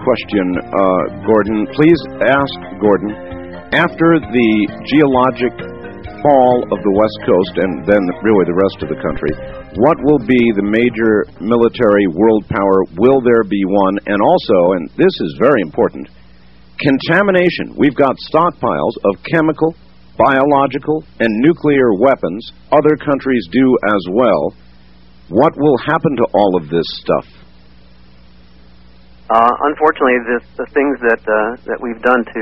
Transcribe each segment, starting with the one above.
question, Gordon. Please ask Gordon, after the geologic fall of the West Coast and then really the rest of the country, what will be the major military world power? Will there be one? And also, and this is very important, contamination. We've got stockpiles of chemical, biological, and nuclear weapons. Other countries do as well. What will happen to all of this stuff? Unfortunately, the things that we've done to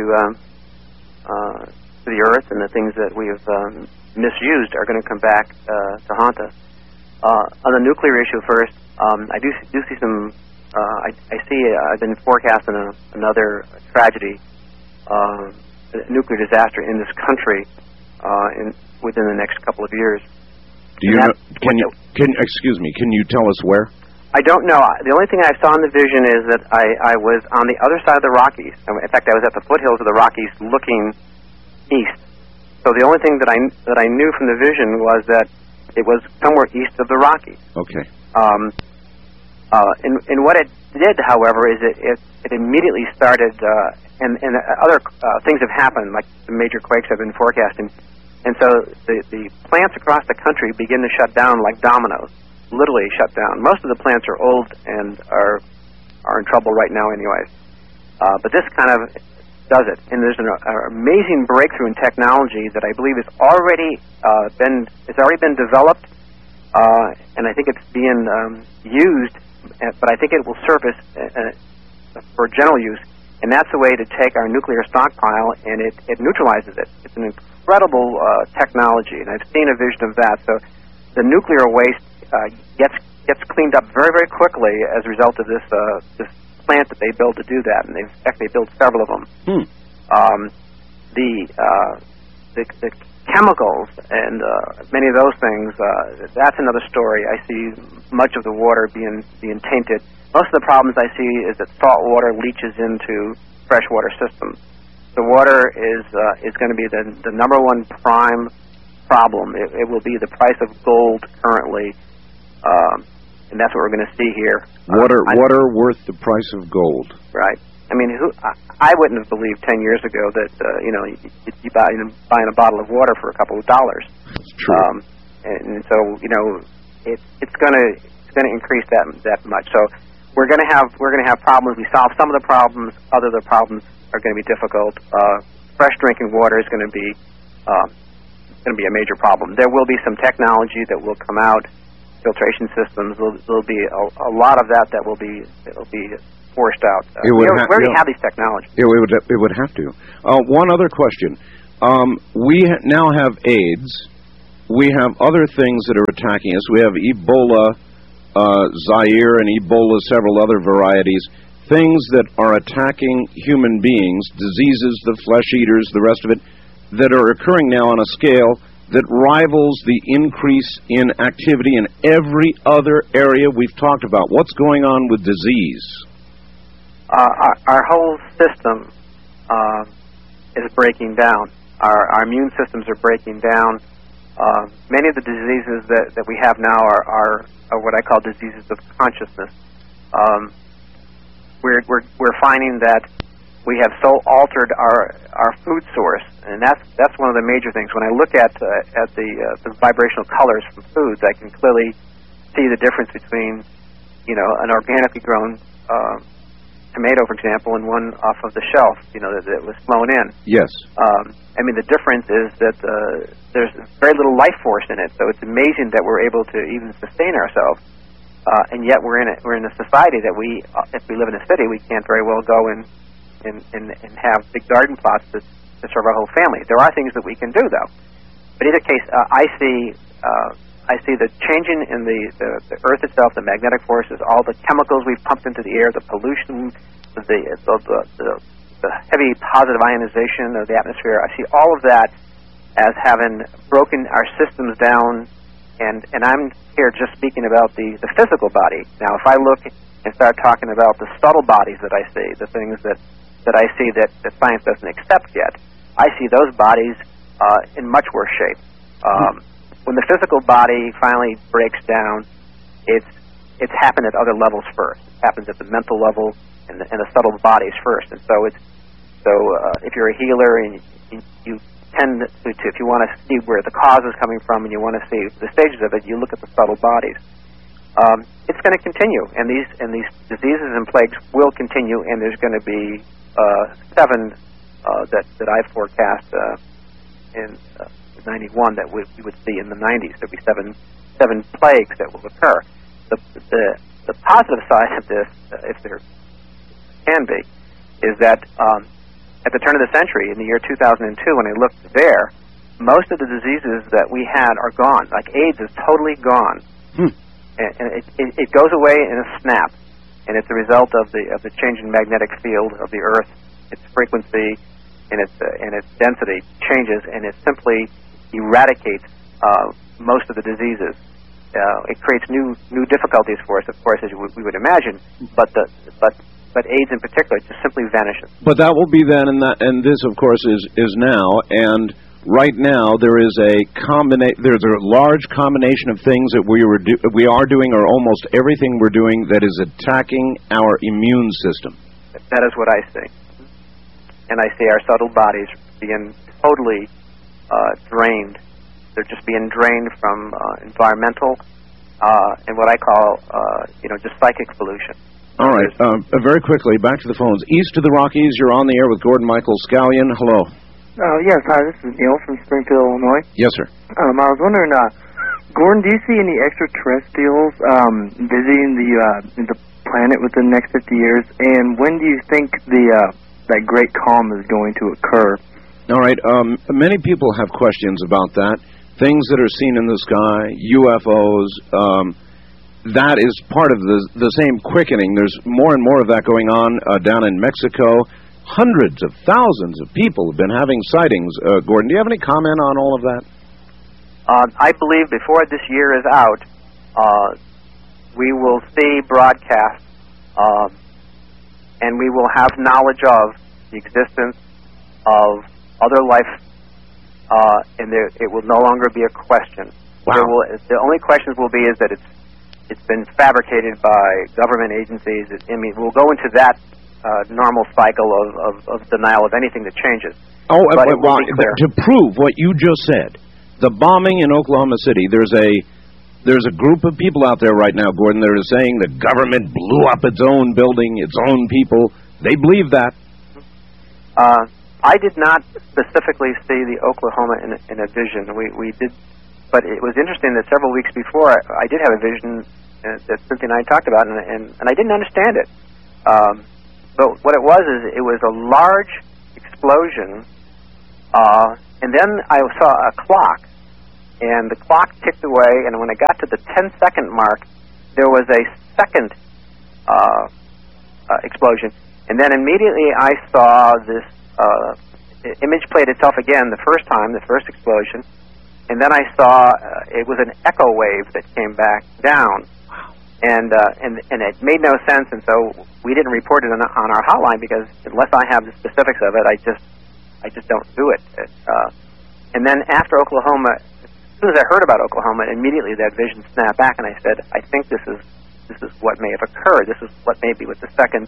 the Earth and the things that we have misused are going to come back to haunt us. On the nuclear issue first, I do see some. I've been forecasting another tragedy, a nuclear disaster in this country within the next couple of years. Do you know, excuse me, can you tell us where? I don't know. The only thing I saw in the vision is that I was on the other side of the Rockies. In fact, I was at the foothills of the Rockies looking east. So the only thing that I knew from the vision was that it was somewhere east of the Rockies. Okay. And what it did, however, is it immediately started, and other things have happened, like the major quakes have been forecasting. And so the plants across the country begin to shut down like dominoes. Literally shut down. Most of the plants are old and are in trouble right now anyways. But this kind of does it. And there's an amazing breakthrough in technology that I believe has already been developed, and I think it's being used, but I think it will surface for general use. And that's a way to take our nuclear stockpile and it neutralizes it. It's an incredible technology, and I've seen a vision of that. So the nuclear waste gets cleaned up very, very quickly as a result of this plant that they built to do that, and they built several of them. The chemicals and many of those things, that's another story. I see much of the water being tainted. Most of the problems I see is that salt water leaches into freshwater systems. The water is going to be the number one prime problem. It will be the price of gold currently. And that's what we're going to see here. Water worth the price of gold. Right. I mean, I wouldn't have believed 10 years ago that you buying a bottle of water for a couple of dollars. That's true. And so it's going to increase that much. So we're going to have problems. We solve some of the problems. Other of the problems are going to be difficult. Fresh drinking water is going to be a major problem. There will be some technology that will come out. Filtration systems. There'll be a lot of that will be forced out. We already have these technologies. It would have to. One other question. We now have AIDS. We have other things that are attacking us. We have Ebola, Zaire, and Ebola, several other varieties. Things that are attacking human beings, diseases, the flesh eaters, the rest of it, that are occurring now on a scale that rivals the increase in activity in every other area we've talked about. What's going on with disease? Our whole system is breaking down. Our immune systems are breaking down. Many of the diseases that we have now are what I call diseases of consciousness. We're finding that we have so altered our food source, and that's one of the major things. When I look at the vibrational colors from foods, I can clearly see the difference between, an organically grown tomato, for example, and one off of the shelf, that was flown in. Yes. I mean, the difference is that there's very little life force in it, so it's amazing that we're able to even sustain ourselves. And yet we're in a society that if we live in a city, we can't very well go and have big garden plots to serve our whole family. There are things that we can do, though. But in either case, I see the changing in the Earth itself, the magnetic forces, all the chemicals we've pumped into the air, the pollution, the heavy positive ionization of the atmosphere. I see all of that as having broken our systems down, and I'm here just speaking about the physical body. Now, if I look and start talking about the subtle bodies that I see, the things that I see that science doesn't accept yet, I see those bodies in much worse shape. When the physical body finally breaks down, it's happened at other levels first. It happens at the mental level, and the subtle bodies first. And so if you're a healer and you tend to, if you want to see where the cause is coming from and you want to see the stages of it, you look at the subtle bodies. It's going to continue, and these diseases and plagues will continue, and there's going to be 7 that I forecast in 91 that we would see in the 90s. There'll be seven plagues that will occur. The positive side of this, if there can be, is that at the turn of the century, in the year 2002, when I looked there, most of the diseases that we had are gone. Like AIDS is totally gone. And it goes away in a snap, and it's a result of the change in magnetic field of the Earth. Its frequency and its density changes, and it simply eradicates most of the diseases. It creates new difficulties for us, of course, as we would imagine. But AIDS in particular just simply vanishes. But that will be then, and this, of course, is now. And right now, there's a large combination of things that we are doing, or almost everything we're doing, that is attacking our immune system. That is what I see. And I see our subtle bodies being totally drained. They're just being drained from environmental and what I call, just psychic pollution. All right. Very quickly, back to the phones. East of the Rockies, you're on the air with Gordon Michael Scallion. Hello. Yes, hi, this is Neil from Springfield, Illinois. Yes, sir. I was wondering, Gordon, do you see any extraterrestrials visiting the planet within the next 50 years? And when do you think that great calm is going to occur? All right. Many people have questions about that. Things that are seen in the sky, UFOs, that is part of the same quickening. There's more and more of that going on down in Mexico. Hundreds of thousands of people have been having sightings. Gordon, do you have any comment on all of that? I believe before this year is out, we will see broadcasts, and we will have knowledge of the existence of other life, and it will no longer be a question. Wow. The only questions will be is that it's been fabricated by government agencies. We'll go into that normal cycle of denial of anything that changes. Oh, but to prove what you just said, the bombing in Oklahoma City, there's a group of people out there right now, Gordon, that are saying the government blew up its own building, its own people. They believe that. I did not specifically see the Oklahoma in a vision. We did, but it was interesting that several weeks before I did have a vision that Cynthia and I talked about, and I didn't understand it. But what it was is it was a large explosion, and then I saw a clock, and the clock ticked away, and when I got to the 10-second mark, there was a second explosion, and then immediately I saw this image played itself again the first time, the first explosion, and then I saw it was an echo wave that came back down. And it made no sense, and so we didn't report it on our hotline because unless I have the specifics of it, I just don't do it. And then after Oklahoma, as soon as I heard about Oklahoma, immediately that vision snapped back, and I said, I think this is what may have occurred. This is what may be with the second,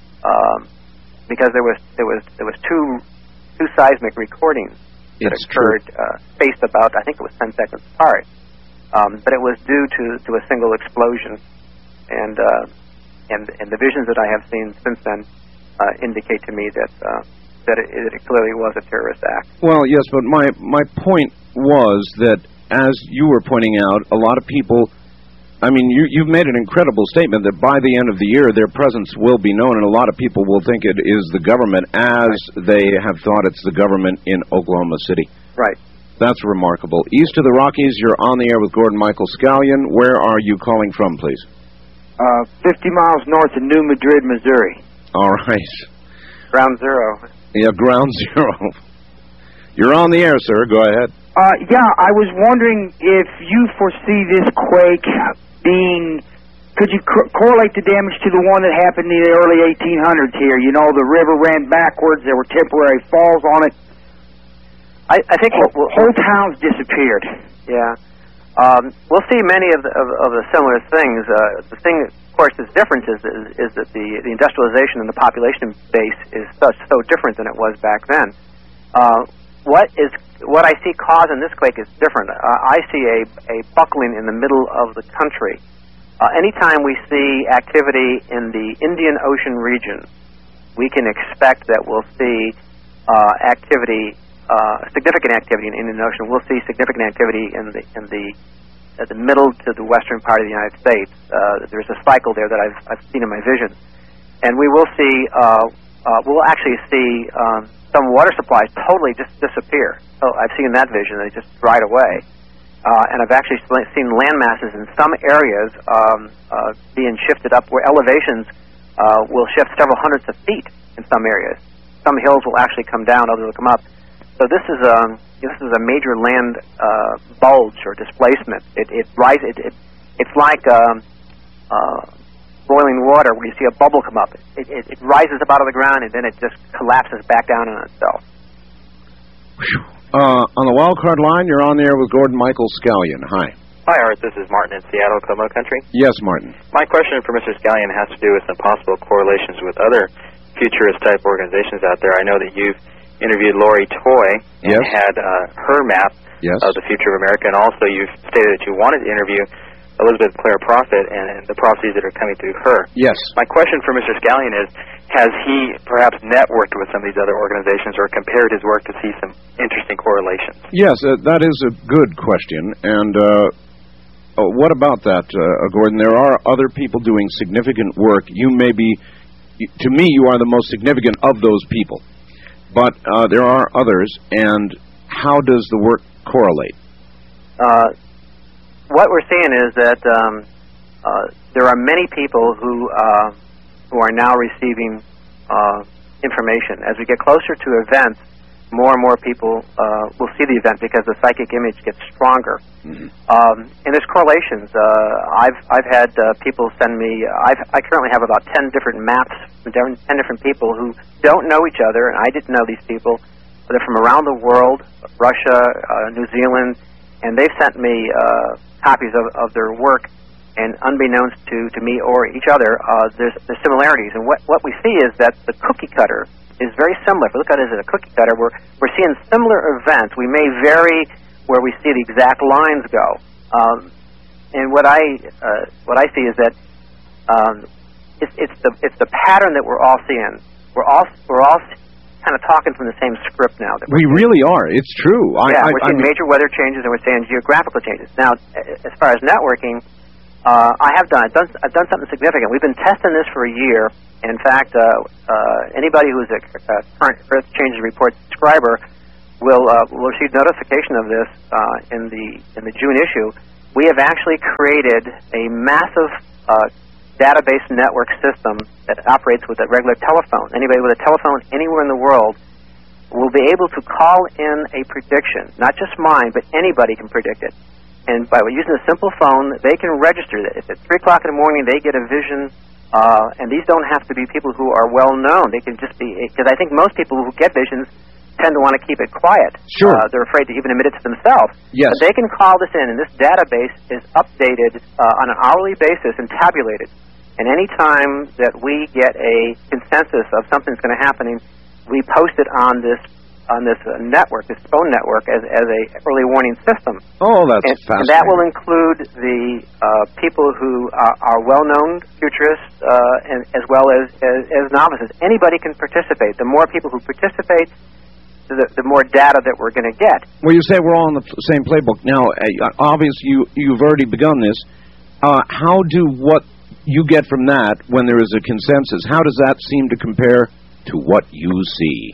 because there was two seismic recordings that occurred spaced about, I think it was 10 seconds apart, but it was due to a single explosion. And the visions that I have seen since then indicate to me that it clearly was a terrorist act. Well, yes, but my point was that, as you were pointing out, a lot of people, I mean, you've made an incredible statement that by the end of the year their presence will be known, and a lot of people will think it is the government, as they have thought it's the government in Oklahoma City. Right. That's remarkable. East of the Rockies, you're on the air with Gordon Michael Scallion. Where are you calling from, please? 50 miles north of New Madrid, Missouri. All right. Ground zero. Yeah, ground zero. You're on the air, sir. Go ahead. Yeah, I was wondering if you foresee this quake being... Could you correlate the damage to the one that happened in the early 1800s here? You know, the river ran backwards. There were temporary falls on it. I think whole towns disappeared. Yeah. We'll see many of the similar things. The thing course, this difference is that the industrialization and the population base is so different than it was back then. What I see causing this quake is different. I see a buckling in the middle of the country. Anytime we see activity in the Indian Ocean region, we can expect that we'll see significant activity in the Indian Ocean. We'll see significant activity at the middle to the western part of the United States. There's a cycle there that I've seen in my vision, and we will see. We'll actually see some water supplies totally just disappear. So I've seen that vision; they just dried away. And I've actually seen land masses in some areas being shifted up, where elevations will shift several hundreds of feet in some areas. Some hills will actually come down; others will come up. So this is a major land bulge or displacement. It's like boiling water where you see a bubble come up. It rises up out of the ground and then it just collapses back down on itself. On the wild card line, you're on the air with Gordon Michael Scallion. Hi. Hi, Art. This is Martin in Seattle, Como Country. Yes, Martin. My question for Mr. Scallion has to do with some possible correlations with other futurist-type organizations out there. I know that you've interviewed Lori Toy and had her map of the future of America, and also you've stated that you wanted to interview Elizabeth Clare Prophet and the prophecies that are coming through her. Yes. My question for Mr. Scallion is, has he perhaps networked with some of these other organizations or compared his work to see some interesting correlations? Yes, that is a good question. And what about that, Gordon? There are other people doing significant work. You may be, to me, you are the most significant of those people. But there are others, and how does the work correlate? What we're seeing is that there are many people who are now receiving information. As we get closer to events, more and more people will see the event because the psychic image gets stronger. Mm-hmm. And there's correlations. I've had people send me. I currently have about 10 different maps from 10 different people who don't know each other, and I didn't know these people. They're from around the world, Russia, New Zealand, and they've sent me copies of their work. And unbeknownst to me or each other, there's similarities. And what we see is that the cookie cutter is very similar. If we look at it as a cookie cutter, we're seeing similar events. We may vary where we see the exact lines go. And what I see is that it's the pattern that we're all seeing. We're all kind of talking from the same script now. We really are. It's true. We're seeing major weather changes and we're seeing geographical changes. Now, as far as networking, I've done something significant. We've been testing this for a year. In fact, anybody who's a current Earth Changes Report subscriber will receive notification of this in the June issue. We have actually created a massive database network system that operates with a regular telephone. Anybody with a telephone anywhere in the world will be able to call in a prediction, not just mine, but anybody can predict it. And by using a simple phone, they can register that. If at 3 o'clock in the morning they get a vision, and these don't have to be people who are well known. They can just be, because I think most people who get visions tend to want to keep it quiet. Sure. They're afraid to even admit it to themselves. Yes. But they can call this in, and this database is updated on an hourly basis and tabulated. And any time that we get a consensus of something's going to happen, we post it on this network, this phone network, as a early warning system. Oh, that's fascinating. And that will include the people who are well-known futurists, and as well as novices. Anybody can participate. The more people who participate, the more data that we're going to get. Well, you say we're all in the same playbook. Now, obviously, you've already begun this. How do what you get from that, when there is a consensus, how does that seem to compare to what you see?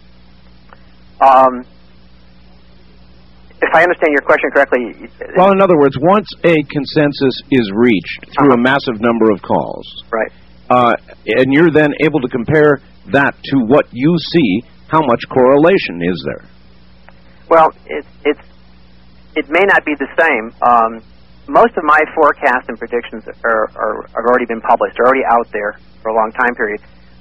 If I understand your question correctly... Well, in other words, once a consensus is reached through a massive number of calls, right, and you're then able to compare that to what you see, how much correlation is there? Well, it may not be the same. Most of my forecasts and predictions have already been published. They're already out there for a long time period.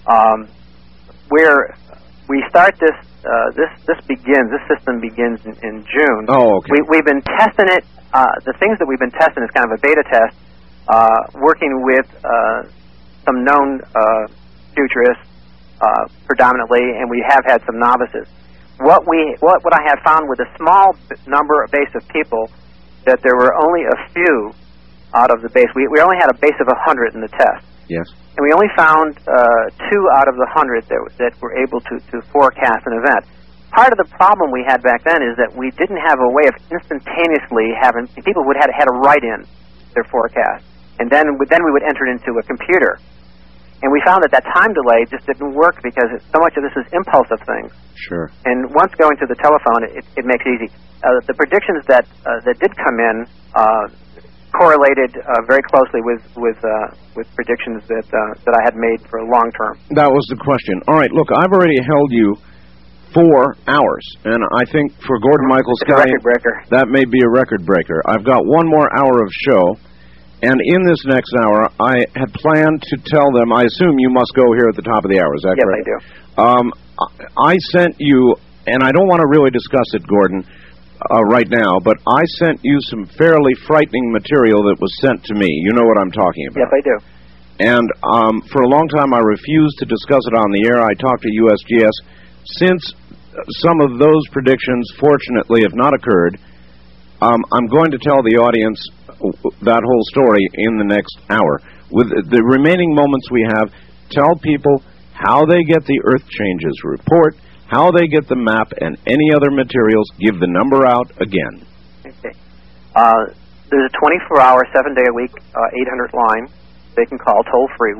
We start this system begins in June. Oh, okay. We've been testing it. The things that we've been testing is kind of a beta test. working with some known futurists predominantly, and we have had some novices. What I have found with a small base of people, that there were only a few out of the base. We only had a base of 100 in the test. Yes. And we only found 2 out of the 100 that were able to forecast an event. Part of the problem we had back then is that we didn't have a way of instantaneously having people would had to write in their forecast, and then we would enter it into a computer. And we found that time delay just didn't work because so much of this is impulsive things. Sure. And once going to the telephone, it makes it easy. The predictions that did come in correlated very closely with predictions that I had made for long term. That was the question. All right, look, I've already held you 4 hours, and I think for Gordon Michael Scallion, that may be a record breaker. I've got 1 more hour of show. And in this next hour, I had planned to tell them, I assume you must go here at the top of the hour, is that correct? Yes, I do. I sent you, and I don't want to really discuss it, Gordon, right now, but I sent you some fairly frightening material that was sent to me. You know what I'm talking about. Yes, I do. And for a long time, I refused to discuss it on the air. I talked to USGS. Since some of those predictions, fortunately, have not occurred, I'm going to tell the audience that whole story in the next hour. With the remaining moments we have, tell people how they get the Earth Changes report, how they get the map, and any other materials. Give the number out again. Okay. There's a 24-hour, 7-day-a-week 800 line they can call toll-free,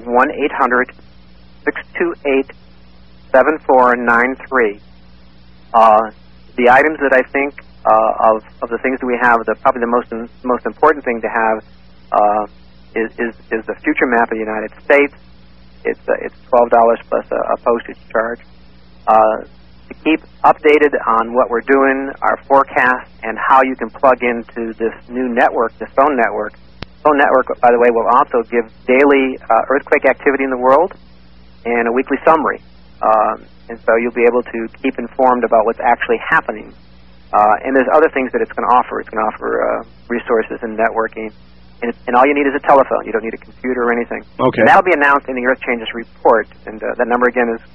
1-800-628-7493. The items that I think of the things that we have, probably the most important thing to have is the future map of the United States. It's $12 plus a postage charge. To keep updated on what we're doing, our forecast, and how you can plug into this new network, this phone network. Phone network, by the way, will also give daily earthquake activity in the world and a weekly summary. And so you'll be able to keep informed about what's actually happening. And there's other things that it's going to offer. It's going to offer resources and networking. And all you need is a telephone. You don't need a computer or anything. Okay. And that'll be announced in the Earth Changes report. And that number again is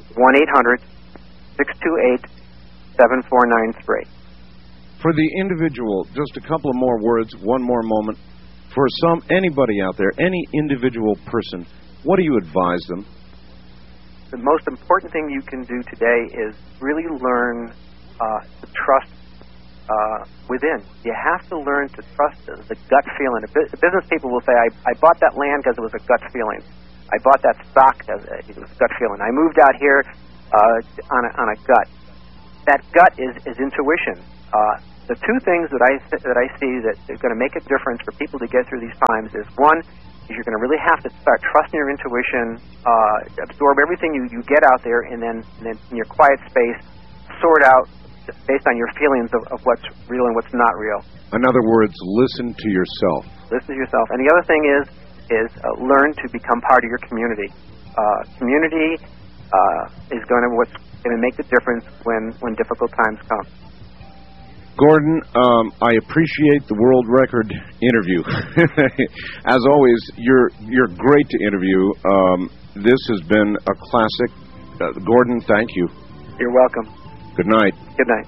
1-800-628-7493. For the individual, just a couple of more words, 1 more moment. For anybody out there, any individual person, what do you advise them? The most important thing you can do today is really learn to trust within. You have to learn to trust the gut feeling. Business people will say, I bought that land because it was a gut feeling. I bought that stock because it was a gut feeling. I moved out here on a gut. That gut is intuition. The 2 things that I see that are going to make a difference for people to get through these times is, 1, is you're going to really have to start trusting your intuition, absorb everything you get out there, and then in your quiet space, sort out based on your feelings of what's real and what's not real. In other words, listen to yourself. Listen to yourself. And the other thing is learn to become part of your community. Community is what's going to make the difference when difficult times come. Gordon, I appreciate the world record interview. As always, you're great to interview. This has been a classic. Gordon, thank you. You're welcome. Good night. Good night.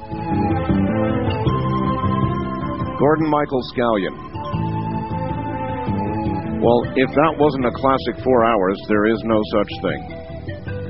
Gordon Michael Scallion. Well, if that wasn't a classic 4 hours, there is no such thing.